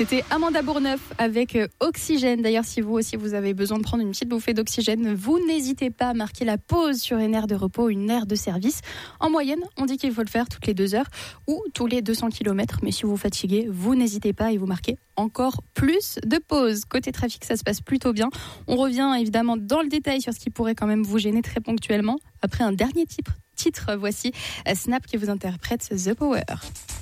C'était Amanda Bourneuf avec Oxygène. D'ailleurs, si vous aussi vous avez besoin de prendre une petite bouffée d'oxygène, vous n'hésitez pas à marquer la pause sur une aire de repos, une aire de service. En moyenne, on dit qu'il faut le faire toutes les 2 heures ou tous les 200 km. Mais si vous vous fatiguez, vous n'hésitez pas et vous marquez encore plus de pauses. Côté trafic, ça se passe plutôt bien. On revient évidemment dans le détail sur ce qui pourrait quand même vous gêner très ponctuellement. Après un dernier titre, voici Snap qui vous interprète The Power.